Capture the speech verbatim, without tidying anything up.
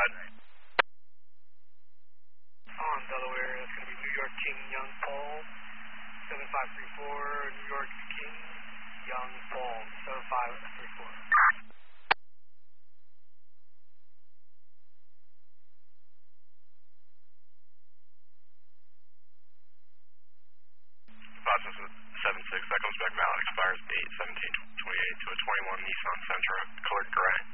ride. On Delaware, it's going to be New York King, Young Paul, seven five three four, New York King, Young Paul, seven five three four. Process at seven six, that comes back valid, expires eight seventeen twenty-eight to a twenty-one Nissan Sentra, colored gray.